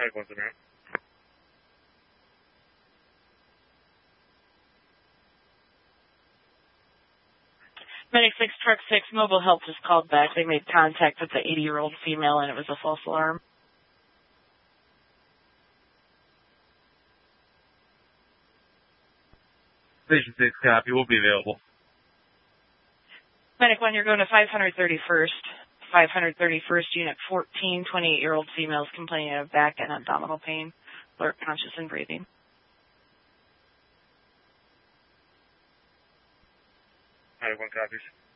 Medic 1 Severe. Medic 6, Truck 6, Mobile Help just called back. They made contact with the 80-year-old female, and it was a false alarm. Station 6, copy. We'll be available. Medic 1, you're going to 531st. 531st, Unit 14, 28-year-old female is complaining of back and abdominal pain. Alert, conscious, and breathing. Medic 1 copies.